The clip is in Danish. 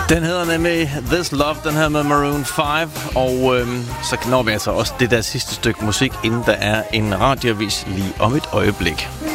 Den hedder nemlig This Love, den her med Maroon 5. Og så når vi altså også det der sidste stykke musik, inden der er en radioavis lige om et øjeblik.